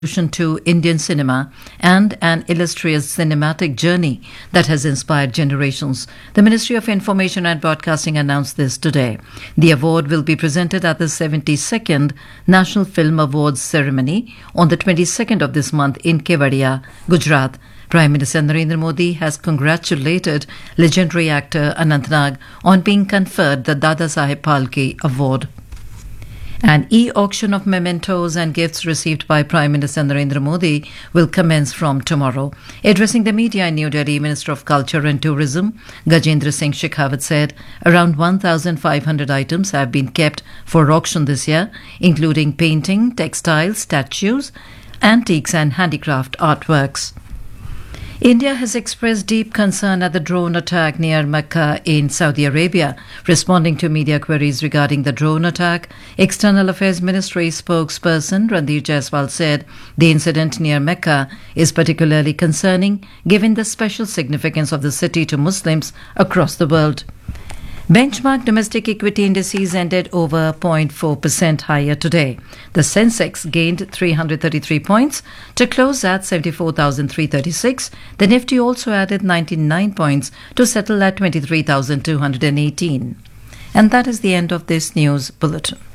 to Indian cinema and an illustrious cinematic journey that has inspired generations. The Ministry of Information and Broadcasting announced this today. The award will be presented at the 72nd National Film Awards ceremony on the 22nd of this month in Kevadia, Gujarat. Prime Minister Narendra Modi has congratulated legendary actor Anant Nag on being conferred the Dada Saheb Phalke Award. An e-auction of mementos and gifts received by Prime Minister Narendra Modi will commence from tomorrow. Addressing the media in New Delhi, Minister of Culture and Tourism Gajendra Singh Shekhawat said around 1,500 items have been kept for auction this year, including painting, textiles, statues, antiques and handicraft artworks. India has expressed deep concern at the drone attack near Mecca in Saudi Arabia. Responding to media queries regarding the drone attack, External Affairs Ministry spokesperson Randeep Jaiswal said the incident near Mecca is particularly concerning given the special significance of the city to Muslims across the world. Benchmark domestic equity indices ended over 0.4% higher today. The Sensex gained 333 points to close at 74,336. The Nifty also added 99 points to settle at 23,218. And that is the end of this news bulletin.